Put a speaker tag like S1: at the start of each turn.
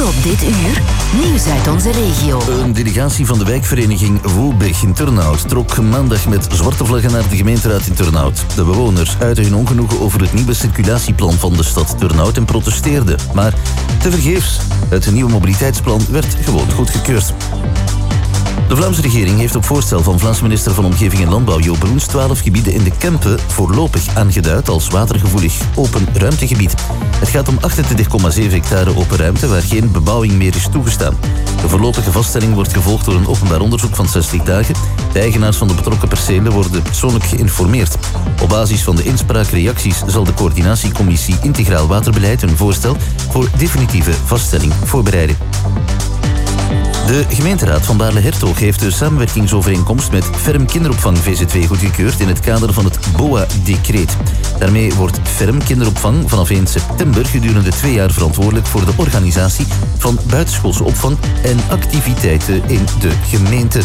S1: Op dit uur, nieuws uit onze regio.
S2: Een delegatie van de wijkvereniging Woelbech in Turnhout trok maandag met zwarte vlaggen naar de gemeenteraad in Turnhout. De bewoners uitten hun ongenoegen over het nieuwe circulatieplan van de stad Turnhout en protesteerden. Maar tevergeefs, het nieuwe mobiliteitsplan werd gewoon goedgekeurd. De Vlaamse regering heeft op voorstel van Vlaams minister van Omgeving en Landbouw Jo Broens 12 gebieden in de Kempen voorlopig aangeduid als watergevoelig open ruimtegebied. Het gaat om 28,7 hectare open ruimte waar geen bebouwing meer is toegestaan. De voorlopige vaststelling wordt gevolgd door een openbaar onderzoek van 60 dagen. De eigenaars van de betrokken percelen worden persoonlijk geïnformeerd. Op basis van de inspraakreacties zal de coördinatiecommissie Integraal Waterbeleid een voorstel voor definitieve vaststelling voorbereiden. De gemeenteraad van Baarle-Hertog heeft de samenwerkingsovereenkomst met Ferm Kinderopvang VZ2 goedgekeurd in het kader van het BOA-decreet. Daarmee wordt Ferm Kinderopvang vanaf 1 september gedurende 2 jaar verantwoordelijk voor de organisatie van buitenschoolse opvang en activiteiten in de gemeente.